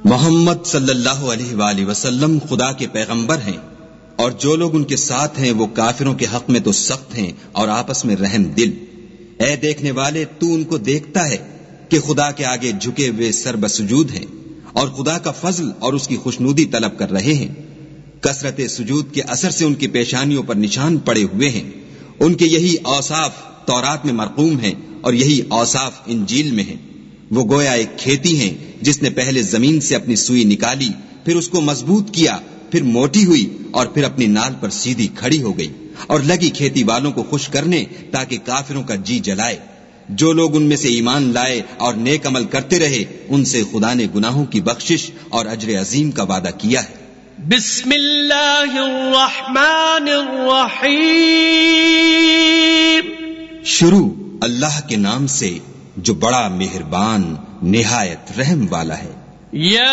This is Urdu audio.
محمد صلی اللہ علیہ وآلہ وسلم خدا کے پیغمبر ہیں، اور جو لوگ ان کے ساتھ ہیں وہ کافروں کے حق میں تو سخت ہیں اور آپس میں رحم دل۔ اے دیکھنے والے، تو ان کو دیکھتا ہے کہ خدا کے آگے جھکے ہوئے سر بسجود ہیں اور خدا کا فضل اور اس کی خوشنودی طلب کر رہے ہیں۔ کثرت سجود کے اثر سے ان کی پیشانیوں پر نشان پڑے ہوئے ہیں۔ ان کے یہی اوصاف تورات میں مرقوم ہیں اور یہی اوصاف انجیل میں ہیں۔ وہ گویا ایک کھیتی ہیں جس نے پہلے زمین سے اپنی سوئی نکالی، پھر اس کو مضبوط کیا، پھر موٹی ہوئی اور پھر اپنی نال پر سیدھی کھڑی ہو گئی، اور لگی کھیتی والوں کو خوش کرنے تاکہ کافروں کا جی جلائے۔ جو لوگ ان میں سے ایمان لائے اور نیک عمل کرتے رہے، ان سے خدا نے گناہوں کی بخشش اور اجر عظیم کا وعدہ کیا ہے۔ بسم اللہ الرحمن الرحیم۔ شروع اللہ کے نام سے جو بڑا مہربان نہایت رحم والا ہے۔ یا